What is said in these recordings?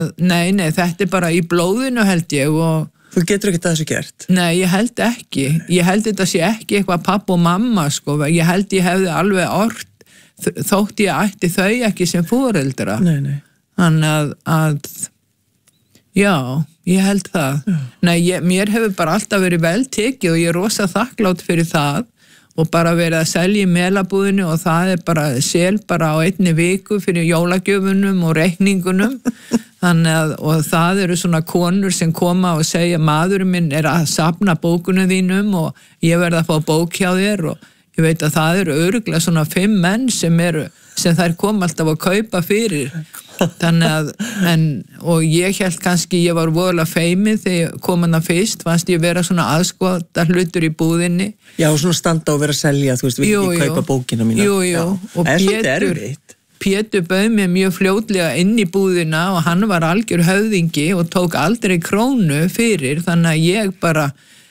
Nei, þetta bara í blóðinu held ég og Þú getur ekki þessu gert? Nei, ég held ekki. Ég held þetta sé ekki eitthvað pappa og mamma, sko. Ég held ég hefði alveg þótt ég ætti þau ekki sem foreldra. Nei. Þannig að já, ég held það. Já. Nei, mér hefur bara alltaf verið vel tekið og ég rosa þakklátt fyrir það og bara verið að selja í melabúðinu og það bara sel bara á einni viku fyrir jólagjöfunum og reikningunum. Þannig að, og það eru svona konur sem koma og segja maðurinn minn að safna bókunum þínum og ég verð að fá bók hjá þér og ég veit að það eru örugglega svona 5 menn sem þær koma alltaf að kaupa fyrir. Þannig að, og ég held kannski, ég var voðalega feimið þegar kom hana fyrst, fannst ég vera svona aðskota hlutur í búðinni. Já, og svona standa og vera að selja, þú veist, við ekki kaupa bókina mína. Jú, og Pétur bauð mér mjög fljótlega inn í búðina og hann var algjör höfðingi og tók aldrei krónu fyrir, þannig að ég bara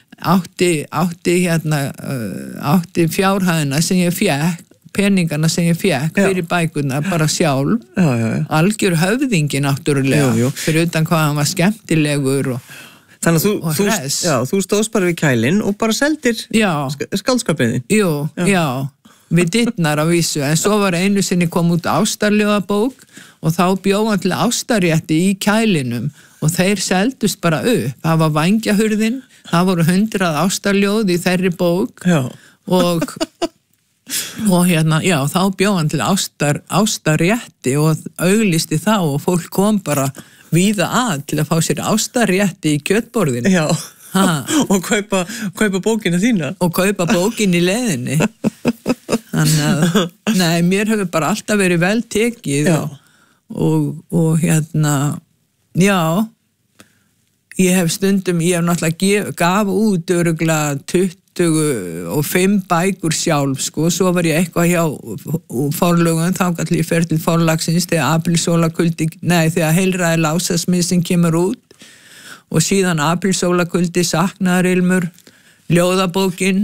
átti fjárhæðina sem ég fékk, peningana sem ég fékk fyrir bækurna bara sjálf, algjör höfðingi náttúrulega, fyrir utan hvað hann var skemmtilegur Þannig að þú stóðst bara við kælinn og bara seldir skáldskapið þín. Já. Við dittnar á vísu, en svo var einu sinni kom út ástarljóðabók og þá bjó hann til ástarrétti í kælinum og þeir seldust bara upp. Það var Vangjahurðin, það voru 100 ástarljóð í þeirri bók og þá bjó hann til ástarrétti og auglisti þá og fólk kom bara víða að til að fá sér ástarrétti í kjötborðinu. Já. Og kaupa bókina þína. Og kaupa bókin í leiðinni. Þannig að, nei, mér hefur bara alltaf verið vel tekið og já, ég hef náttúrulega gaf út örugglega 25 bækur sjálf, sko, svo var ég eitthvað hjá forlögum, þangað til ég fer til forlagsins þegar Heilræði Lásasmið kemur út og síðan Aprílsólakuldi, Saknaðarilmur, Ljóðabókin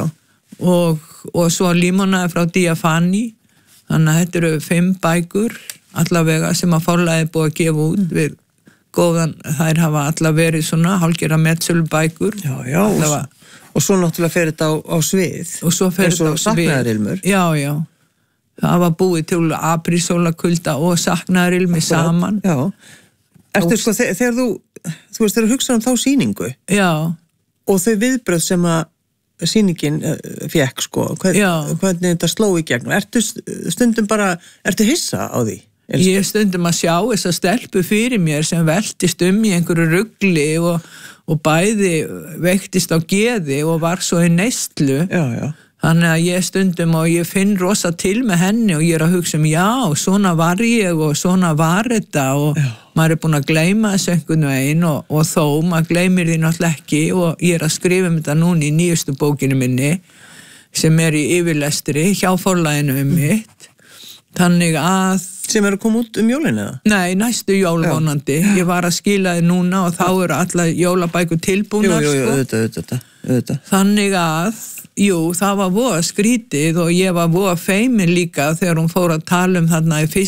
og svo Límonaði frá Diafani, þannig að þetta eru 5 bækur allavega sem að forlagið búið að gefa út við góðan, þær hafa allavega verið svona hálfgerða metsölubækur. Og svo náttúrulega fer þetta á svið. Og svo fer þetta á svið. Saknaðarilmur. Já. Það var búið til Aprílsólakulda og Saknaðarilmi saman. Já. Ertu sko, þegar þú veist, þegar þú hugsaður þá sýningu. Já. Og þau viðbröð sem að sýningin fékk, sko, hvernig þetta sló í gegn. Ertu hissa á því? Ég stundum að sjá þessa stelpu fyrir mér sem veltist í einhverju rugli og bæði veiktist á geði og var svo í neyslu. Þannig að ég stundum og ég finn rosa til með henni og ég að hugsa já, svona var ég og svona var þetta og maður búin að gleyma þessu einhvern veginn og þó, maður gleymir því náttúrulega ekki og ég að skrifa þetta núna í nýjustu bókinu minni sem í yfirlestri hjá forlaginu mitt. Þannig að sem að koma út jólin eða? Nei, næstu jól vonandi. Ég var að skila þið núna og þá eru allar jólabækur tilbúnar. Auðvitað. Þannig að, það var voða skrítið og ég var voða feimin líka þegar hún fór að tala þarna í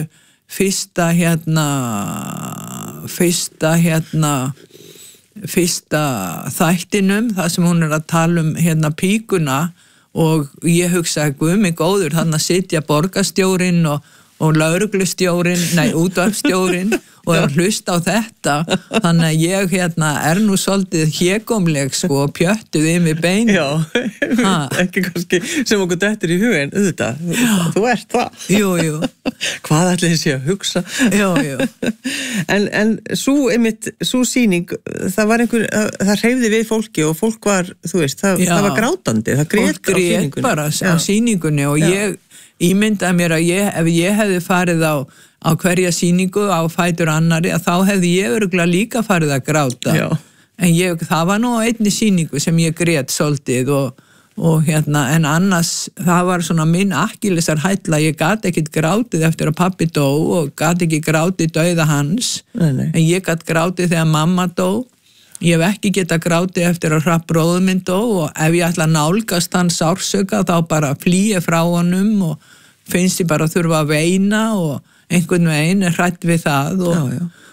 fyrsta þættinum, það sem hún að tala píkuna og ég hugsaði, guð mig góður, þannig að sitja borgarstjórinn og lögreglustjórinn, útvarpsstjórinn og að hlusta á þetta, þannig að ég nú svolítið hégómleg, sko, og pjöttuð yfir bein. Já, ekki kannski sem okkur dettur í huginn, auðvitað, þú ert það. Jú. Hvað ætli þessi að hugsa? Jú. En sú sýning, það hreyfði við fólki og fólk var, þú veist, það var grátandi, það grét á sýningunni. Fólk grét bara á sýningunni og ég ímyndaði mér að ef ég hefði farið á hverja sýningu á fætur annari að þá hefði ég örugglega líka farið að gráta. En það var nú einni sýningu sem ég grét svolítið en annars það var svona minn akkilesar hælla, ég gat ekkit grátið eftir að pabbi dó og gat ekki grátið dauða hans. En ég gat grátið þegar mamma dó. Ég hef ekki getað grátið eftir að Hrafn bróðir minn dó og ef ég ætla að nálgast hann sársauka þá bara flýi frá honum og finnst ég bara að þurfa að veina og einhvern veginn hrætt við það